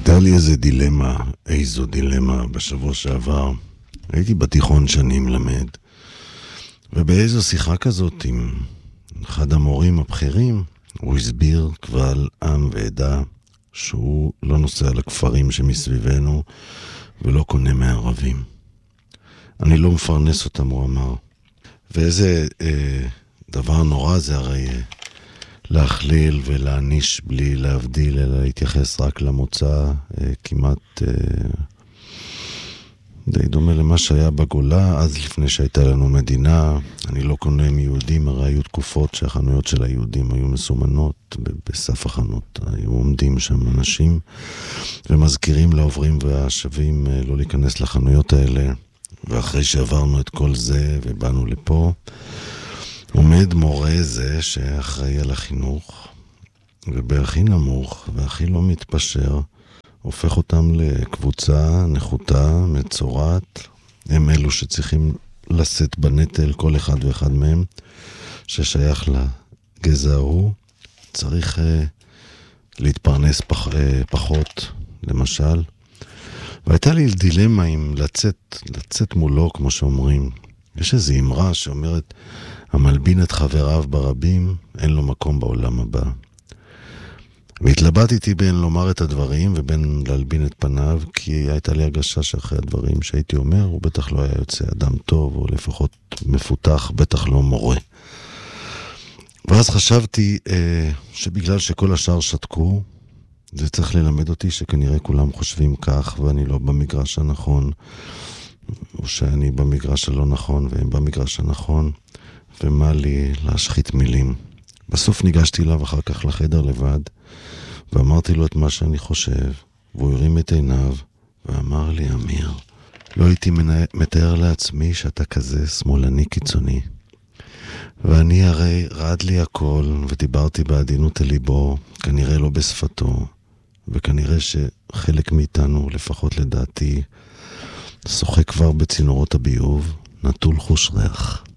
הייתה לי איזו דילמה בשבוע שעבר. הייתי בתיכון שאני מלמד, ובאיזו שיחה כזאת עם אחד המורים הבכירים, הוא הסביר קבל עם ועדה שהוא לא נוסע לכפרים שמסביבנו ולא קונה מערבים. אני לא מפרנס אותם, הוא אמר. ואיזה דבר נורא זה הרי להכליל ולהניש בלי להבדיל, אלא להתייחס רק למוצא, כמעט די דומה למה שהיה בגולה, אז לפני שהייתה לנו מדינה. אני לא קונה מיהודים, הרי היו תקופות שהחנויות של היהודים היו מסומנות בסף החנות. היו עומדים שם אנשים ומזכירים לעוברים והשבים לא להיכנס לחנויות האלה. ואחרי שעברנו את כל זה ובאנו לפה, עומד מורה זה שאחראי על החינוך, ובהכי נמוך והכי לא מתפשר, הופך אותם לקבוצה נחותה, מצורת. הם אלו שצריכים לשאת בנטל, כל אחד ואחד מהם, ששייך לגזע ההוא, צריך להתפרנס פחות, למשל. והייתה לי דילמה אם לצאת מולו, כמו שאומרים. יש איזו אמרה שאומרת, המלבין את חבריו ברבים, אין לו מקום בעולם הבא. והתלבטתי בין לומר את הדברים ובין להלבין את פניו, כי הייתה לי הרגשה שאחרי הדברים שהייתי אומר, הוא בטח לא היה יוצא אדם טוב, או לפחות מפותח, בטח לא מורה. ואז חשבתי שבגלל שכל השאר שתקו, זה צריך ללמד אותי שכנראה כולם חושבים כך, ואני לא במגרש הנכון, או שאני במגרש הלא נכון, והם במגרש הנכון, ומה לי להשחית מילים. בסוף ניגשתי אליו אחר כך לחדר לבד, ואמרתי לו את מה שאני חושב, והוא הרים את עיניו, ואמר לי, אמיר, לא הייתי מתאר לעצמי שאתה כזה שמאלני קיצוני. ואני הרי רעד לי הכל, ודיברתי בעדינות אל ליבו, כנראה לא בשפתו, וכנראה שחלק מאיתנו, לפחות לדעתי, שוחק כבר בצינורות הביוב, נטול חוש ריח.